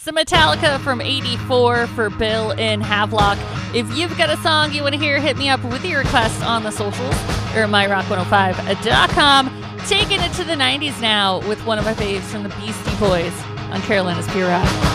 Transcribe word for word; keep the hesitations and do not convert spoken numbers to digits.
some Metallica from eighty-four for Bill in Havelock. If you've got a song you want to hear, hit me up with your request on the socials or my rock one oh five dot com. Taking it to the nineties now with one of my faves from the Beastie Boys on Carolina's Pure Rock.